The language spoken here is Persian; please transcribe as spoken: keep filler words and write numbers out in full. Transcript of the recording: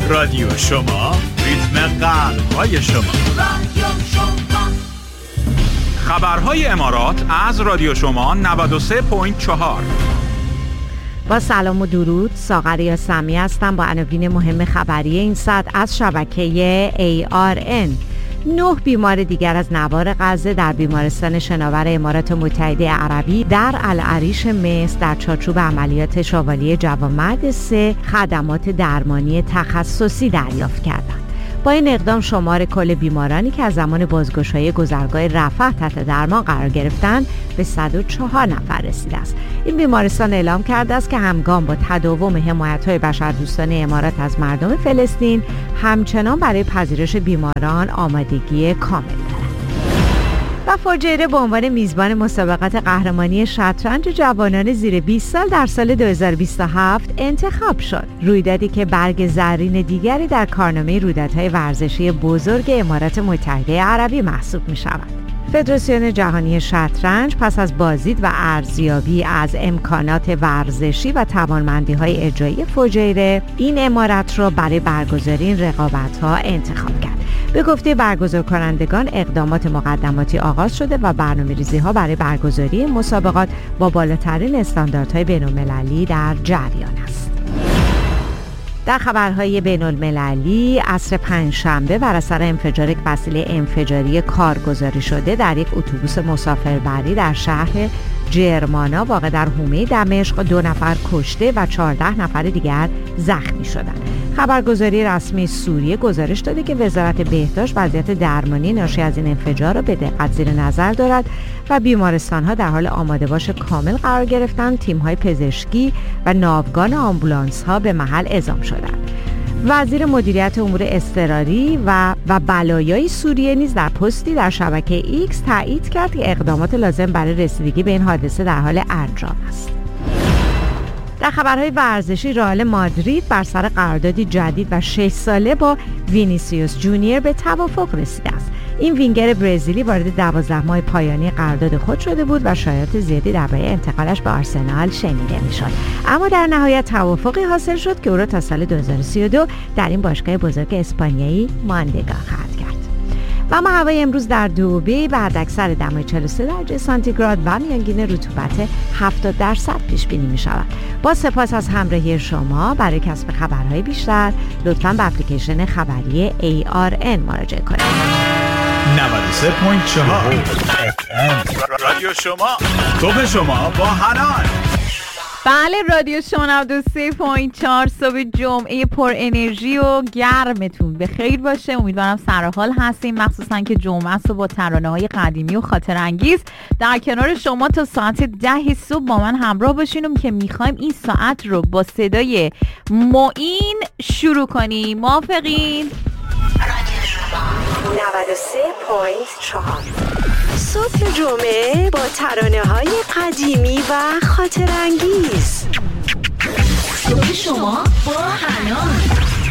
رادیو شما، ریتم قلب‌های شما. رادیو شما. خبرهای امارات از رادیو شما نود و سه ممیز چهار. با سلام و درود، ساغر سمی هستم با عناوین مهم خبری این ساعت از شبکه ای آر ان. نه بیمار دیگر از نوار غزه در بیمارستان شناور امارات متحده عربی در العریش مصر در چارچوب عملیات شوالیه جوامرد سه خدمات درمانی تخصصی دریافت کردند. با این اقدام شمار کل بیمارانی که از زمان بازگشایی گذرگاه رفح تحت درمان قرار گرفتند به صد و چهار نفر رسیده است. این بیمارستان اعلام کرده است که همگام با تداوم حمایت‌های بشردوستانه امارات از مردم فلسطین همچنان برای پذیرش بیماران آمادگی کامل دارد. و فجیره به عنوان میزبان مسابقات قهرمانی شطرنج جوانان زیر بیست سال در سال دو هزار و بیست و هفت انتخاب شد. رویدادی که برگ زرین دیگری در کارنامه رویدادهای ورزشی بزرگ امارات متحده عربی محسوب می شود. فدراسیون جهانی شطرنج پس از بازدید و ارزیابی از امکانات ورزشی و توانمندی‌های اجرایی فجیره این امارت را برای برگزاری این رقابت‌ها انتخاب کرد. به گفته برگزار کنندگان اقدامات مقدماتی آغاز شده و برنامه‌ریزی‌ها برای برگزاری مسابقات با بالاترین استانداردهای بین‌المللی در جریان است. در خبرهای بین‌المللی عصر پنجشنبه بر اثر انفجار یک وسیله انفجاری کارگزاری شده در یک اتوبوس مسافربری در شهر جرمانا واقع در حومه دمشق دو نفر کشته و چهارده نفر دیگر زخمی شدند. خبرگزاری رسمی سوریه گزارش داده که وزارت بهداشت وضعیت درمانی ناشی از این انفجار را به دقت زیر نظر دارد و بیمارستان‌ها در حال آماده باش کامل قرار گرفتند. تیم‌های پزشکی و ناوگان آمبولانس‌ها به محل اعزام شدند. وزیر مدیریت امور اضطراری و و بلایای سوریه نیز در پستی در شبکه ایکس تایید کرد که اقدامات لازم برای رسیدگی به این حادثه در حال انجام است. در خبرهای ورزشی رئال مادرید بر سر قراردادی جدید و شش ساله با وینیسیوس جونیور به توافق رسیده است. این وینگر برزیلی وارد دوازده ماه پایانی قرارداد خود شده بود و شایعات زیادی درباره انتقالش به آرسنال شنیده میشد، اما در نهایت توافقی حاصل شد که او را تا سال دو هزار و سی و دو در این باشگاه بزرگ اسپانیایی ماندگار خواهد کرد. و اما هوای امروز در دبی به حداکثر دمای چهل و سه درجه سانتیگراد و میانگین رطوبت هفتاد درصد پیش بینی می شود. با سپاس از همراهی شما. برای کسب خبرهای بیشتر لطفاً به اپلیکیشن خبری ای آر ان مراجعه کنید. نود و سه ممیز چهار رادیو شما، صبح شما با حنان. بله، رادیو شما نود و سه ممیز چهار صبح جمعه پر انرژی و گرمتون به خیر باشه. امیدوارم سرحال هستیم، مخصوصا که جمعه است و با ترانه‌های قدیمی و خاطر انگیز در کنار شما تا ساعت ده صبح با من همراه باشین که میخوایم این ساعت رو با صدای معین شروع کنیم. موافقین؟ نود و سه ممیز چهار صبح جمعه با ترانه‌های قدیمی و خاطر انگیز. صبح شما با حنان.